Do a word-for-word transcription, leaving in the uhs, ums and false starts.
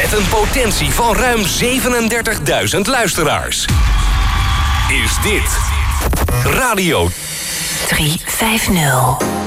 Met een potentie van ruim zevenendertigduizend luisteraars. Is dit Radio drie vijftig.